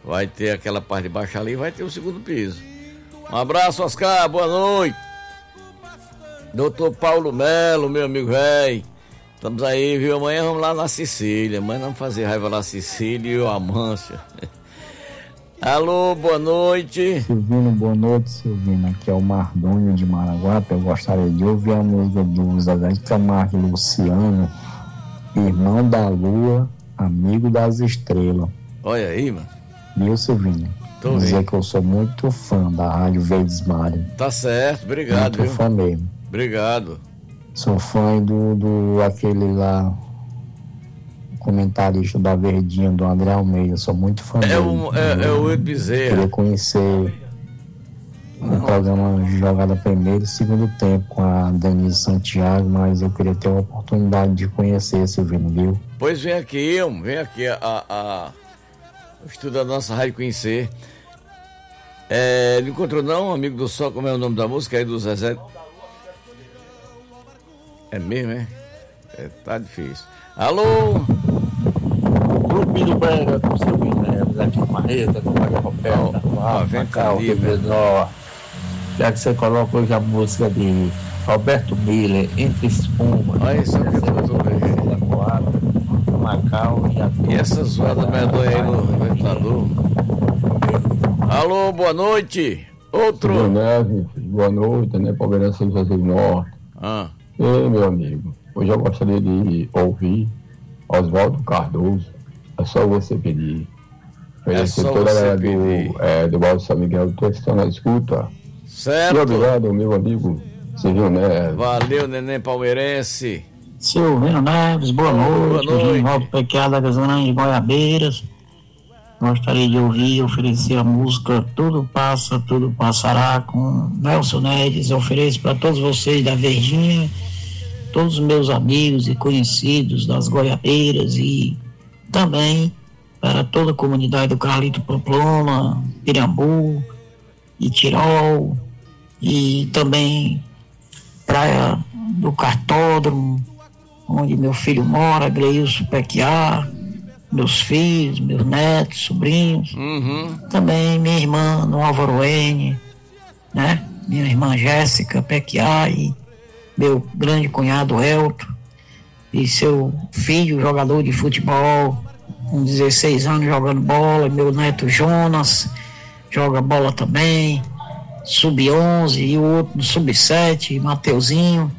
Vai ter aquela parte de baixo ali, vai ter o segundo piso. Um abraço, Oscar, boa noite. Doutor Paulo Melo, meu amigo velho. Estamos aí, viu? Amanhã vamos lá na Sicília. Amanhã vamos fazer raiva lá na Sicília e o Amância. Alô, boa noite. Silvino, boa noite, Silvino. Aqui é o Mardônio de Maraguapa. Eu gostaria de ouvir a música do Zezé de Camargo e Luciano, Irmão da Lua, Amigo das Estrelas. Olha aí, mano. Viu, Silvino? Tô dizer vendo que eu sou muito fã da Rádio Verdes Mares. Tá certo, obrigado. Muito fã mesmo. Obrigado. Sou fã do aquele lá, comentarista da Verdinha, do André Almeida. Sou muito fã dele. É o Bezerra. Queria conhecer o programa Jogada Primeiro e Segundo Tempo com a Denise Santiago, mas eu queria ter a oportunidade de conhecer, Silvino, viu? Pois vem aqui o estudo da nossa rádio conhecer. Não encontrou não, amigo do Sol, como é o nome da música aí do Zezé? É mesmo, é? Tá difícil. Alô? Clube do Brega, com o Silvino Neves, aqui em Marreta, com o Maria Roberta, com a Macau, Rio Grande do Norte. Já que você coloca hoje a música de Roberto Miller, Entre Espuma. Olha isso que eu tô vendo. Macau e essa zoada medonha aí no ventilador. Alô, boa noite. Outro. Silvino Neves, boa noite, né? Palmeirense do Brasil do Norte. Ei, meu amigo, hoje eu gostaria de ouvir Oswaldo Cardoso. É só você pedir. Conhecer toda a galera do Balde São Miguel, que estão na escuta. Certo. Muito obrigado, meu amigo Silvino Neves. Valeu, neném palmeirense. Silvino Neves, boa noite. Boa noite. Volto Pequeada das Grandes Goiabeiras. Gostaria de ouvir e oferecer a música Tudo Passa, Tudo Passará, com Nelson Neves. Eu ofereço para todos vocês da Verdinha, todos os meus amigos e conhecidos das Goiabeiras e também para toda a comunidade do Carlito Pamplona, Pirambu e Tirol e também Praia do Cartódromo, onde meu filho mora, Gleilson Pequiá, meus filhos, meus netos, sobrinhos, também minha irmã no Álvaro N, né? Minha irmã Jéssica Pequiá e meu grande cunhado Elton e seu filho, jogador de futebol, com 16 anos jogando bola, meu neto Jonas joga bola também, sub-11 e o outro sub-7, Mateuzinho.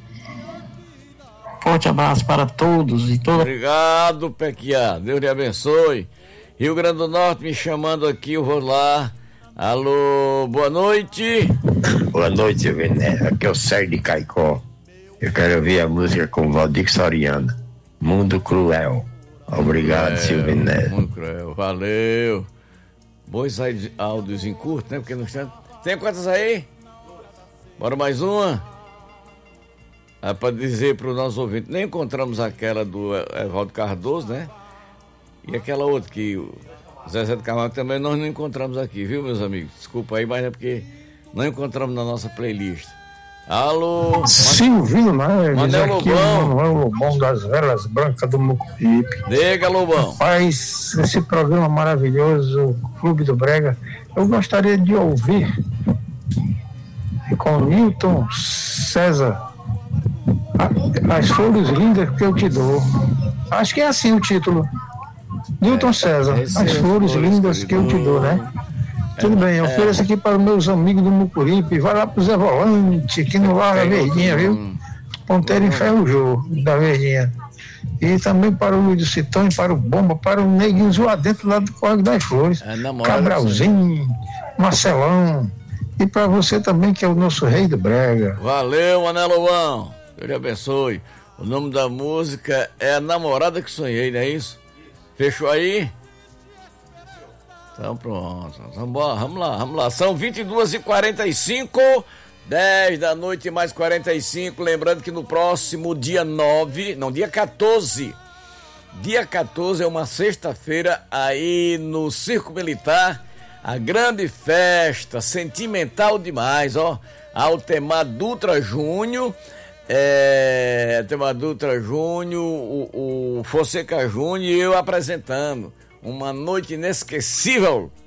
Forte abraço para todos e toda. Obrigado, Pequiá. Deus lhe abençoe. Rio Grande do Norte me chamando aqui, eu vou lá. Alô, boa noite. Boa noite, Silvino. Aqui é o Sérgio de Caicó. Eu quero ouvir a música com o Valdir Soriano, Mundo Cruel. Obrigado, Silvino Neves. Mundo Cruel, valeu. Bons áudios em curto, né? Porque não está... Tem quantas aí? Bora mais uma? Para dizer para os nossos ouvintes, nem encontramos aquela do Evaldo Cardoso, né? E aquela outra que o Zezé de Camargo também nós não encontramos aqui, viu, meus amigos? Desculpa aí, mas é porque não encontramos na nossa playlist. Alô? Silvino Neves, Manel aqui Lobão. o Manuel Lobão das Velas Brancas do Mucuripe. Diga, Lobão. Faz esse programa maravilhoso, Clube do Brega. Eu gostaria de ouvir com Newton César As Flores Lindas que eu te dou. Acho que é assim o título. Newton César, As Flores Lindas que eu te dou, né? Tudo bem, eu ofereço aqui para os meus amigos do Mucuripe. Vai lá pro Zé Volante, que no Larga Verdinha, viu? Ponteiro Enferrujou, da Verdinha. E também para o Luiz do Citão e para o Bomba, para o Neguinho Zoa dentro lá do Córrego das Flores. Cabralzinho, Marcelão. E para você também, que é o nosso rei do Brega. Valeu, Mané Lobão. Deus lhe abençoe. O nome da música é A Namorada que Sonhei, não é isso? Fechou aí? Então pronto. Vamos lá. São 22h45, 10 da noite mais 45. Lembrando que no próximo dia 14. Dia 14 é uma sexta-feira aí no Circo Militar. A grande festa, sentimental demais, ó. Altemar Dutra Júnior. Altemar Dutra Júnior, o Fonseca Júnior e eu apresentando. Uma noite inesquecível